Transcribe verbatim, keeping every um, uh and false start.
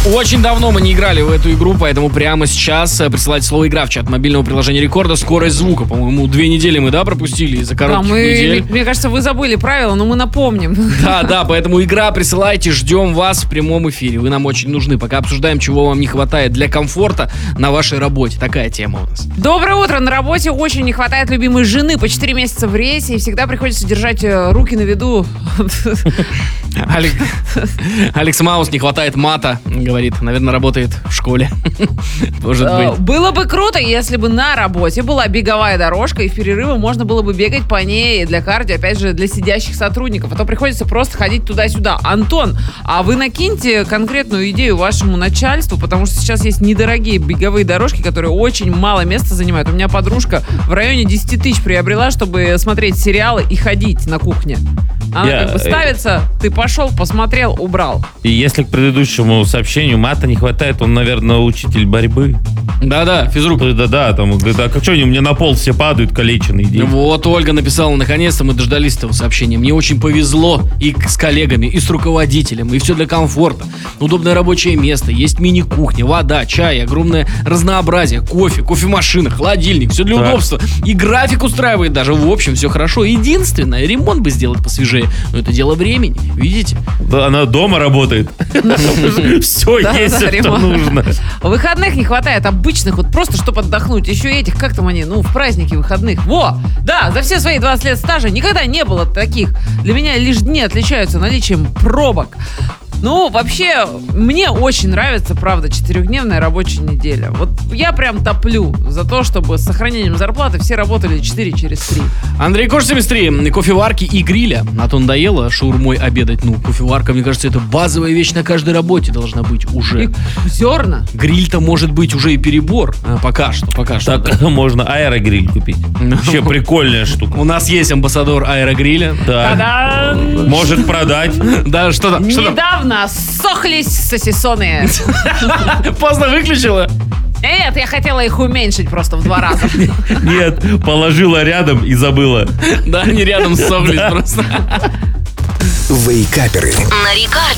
Очень давно мы не играли в эту игру, поэтому прямо сейчас присылайте слово «игра» в чат мобильного приложения Рекорда. Скорость звука, по-моему, две недели мы, да, пропустили из-за коротких да, мы, недель. Мне кажется, вы забыли правила, но мы напомним. Да, да, поэтому игра присылайте, ждем вас в прямом эфире. Вы нам очень нужны, пока обсуждаем, чего вам не хватает для комфорта на вашей работе. Такая тема у нас. Доброе утро. На работе очень не хватает любимой жены. По четыре месяца в рейсе, и всегда приходится держать руки на виду. Алекс Маус, не хватает мата, говорит. Наверное, работает в школе. Может быть. Было бы круто, если бы на работе была беговая дорожка, и в перерывы можно было бы бегать по ней для кардио, опять же, для сидящих сотрудников. А то приходится просто ходить туда-сюда. Антон, а вы накиньте конкретную идею вашему начальству, потому что сейчас есть недорогие беговые дорожки, которые очень мало места занимают. У меня подружка в районе десять тысяч приобрела, чтобы смотреть сериалы и ходить на кухне. Она Я... как бы ставится, ты пошел, посмотрел, убрал. И если к предыдущему сообщению мата не хватает, он, наверное, учитель борьбы. Да-да, физрук. Да-да, там, говорит, а что они у меня на пол все падают, калеченные дети. Вот Ольга написала, наконец-то мы дождались этого сообщения. Мне очень повезло и с коллегами, и с руководителем, и все для комфорта. Удобное рабочее место, есть мини-кухня, вода, чай, огромное разнообразие, кофе, кофемашина, холодильник, все для так. удобства. И график устраивает даже, в общем, все хорошо. Единственное, ремонт бы сделать посвежее, но это дело времени, видите? Да, она дома работает. Все есть, что нужно. Выходных не хватает обычных, вот просто чтобы отдохнуть. Еще этих, как там они, ну, в праздники выходных. Во! Да, за все свои двадцать лет стажа никогда не было таких. Для меня лишь дни отличаются наличием пробок. Ну, вообще, мне очень нравится, правда, четырехдневная рабочая неделя. Вот я прям топлю за то, чтобы с сохранением зарплаты все работали четыре через три. Андрей Кош, семьдесят три, кофеварки и гриля. А то надоело шаурмой обедать. Ну, кофеварка, мне кажется, это базовая вещь на каждой работе должна быть уже. И зерна. Гриль-то может быть уже и перебор. А, пока что, пока что. Так да. Можно аэрогриль купить. Вообще прикольная штука. У нас есть амбассадор аэрогриля. Да. Та-дам! Может продать. Да, что там? Что там? Недавно сохлись сосисоны. Поздно выключила? Нет, я хотела их уменьшить просто в два раза. Нет, положила рядом и забыла. Да, они рядом ссохлись просто. Вейкаперы. На Рекорде.